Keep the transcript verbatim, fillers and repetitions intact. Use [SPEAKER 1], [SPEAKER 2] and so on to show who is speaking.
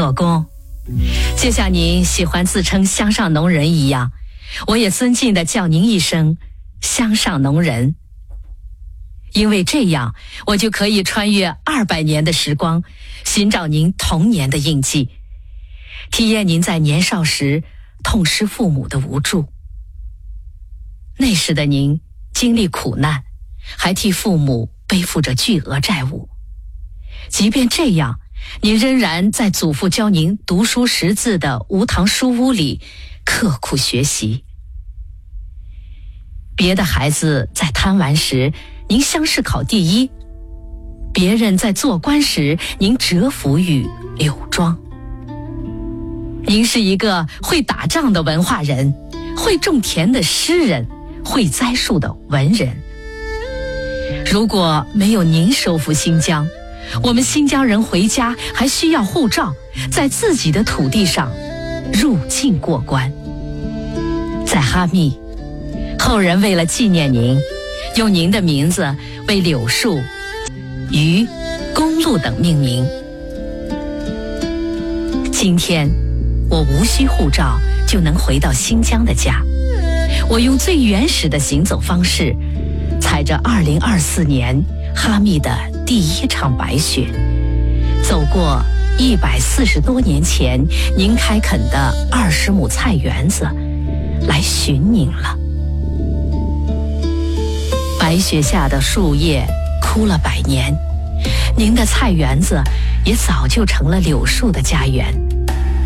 [SPEAKER 1] 左公，就像您喜欢自称乡上农人一样，我也尊敬地叫您一声乡上农人。因为这样，我就可以穿越二百年的时光，寻找您童年的印记，体验您在年少时痛失父母的无助。那时的您经历苦难，还替父母背负着巨额债务。即便这样，您仍然在祖父教您读书识字的无堂书屋里刻苦学习。别的孩子在贪玩时，您乡试考第一；别人在做官时，您蛰伏于柳庄。您是一个会打仗的文化人，会种田的诗人，会栽树的文人。如果没有您收复新疆，我们新疆人回家还需要护照，在自己的土地上入境过关。在哈密，后人为了纪念您，用您的名字为柳树、鱼、公路等命名。今天我无需护照就能回到新疆的家，我用最原始的行走方式，踩着二零二四年哈密的第一场白雪，走过一百四十多年前您开垦的二十亩菜园子，来寻您了。白雪下的树叶枯了百年，您的菜园子也早就成了柳树的家园。